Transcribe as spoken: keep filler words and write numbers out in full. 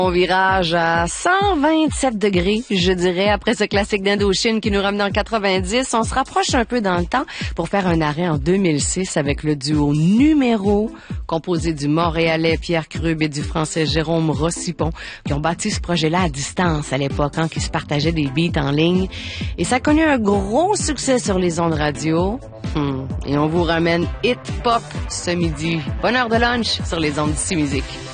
On virage à cent vingt-sept degrés, je dirais, après ce classique d'Indochine qui nous ramène en quatre-vingt-dix. On se rapproche un peu dans le temps pour faire un arrêt en deux mille six avec le duo Numéro, composé du Montréalais Pierre Krug et du Français Jérôme Rossipon, qui ont bâti ce projet-là à distance à l'époque, hein, qui se partageaient des beats en ligne. Et ça a connu un gros succès sur les ondes radio. Hum. Et on vous ramène Hit Pop ce midi. Bonne heure de lunch sur les ondes d'ici musique.